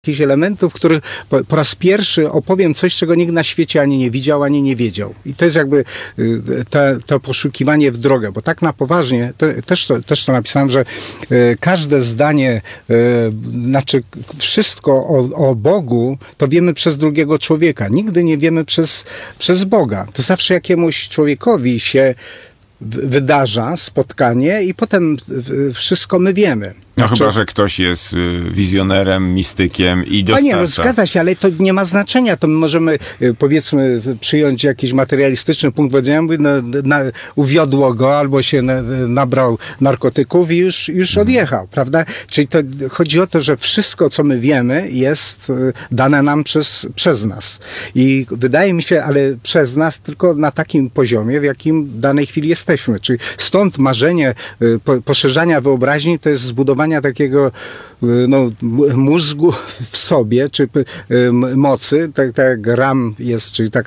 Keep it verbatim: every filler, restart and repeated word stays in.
jakichś elementów, w których po, po raz pierwszy opowiem coś, czego nikt na świecie ani nie widział, ani nie wiedział. I to jest jakby y, te, to poszukiwanie w drogę, bo tak na poważnie, to, też, to, też to napisałem, że y, każde zdanie, y, znaczy wszystko o, o Bogu, to wiemy przez drugiego człowieka. Nigdy nie wiemy przez, przez Boga. To zawsze jakiemuś człowiekowi się wydarza spotkanie i potem wszystko my wiemy. No Znaczy, chyba, że ktoś jest wizjonerem, mistykiem i a dostawca. nie, no zgadza się, ale to nie ma znaczenia. To my możemy, powiedzmy, przyjąć jakiś materialistyczny punkt widzenia, mówię, no, na, uwiodło go, albo się na, nabrał narkotyków i już, już odjechał, prawda? Czyli to chodzi o to, że wszystko, co my wiemy, jest dane nam przez, przez nas. I wydaje mi się, ale przez nas tylko na takim poziomie, w jakim w danej chwili jesteśmy. Czyli stąd marzenie po, poszerzania wyobraźni to jest zbudowanie takiego no, mózgu w sobie, czy mocy, tak, tak jak RAM jest, czyli tak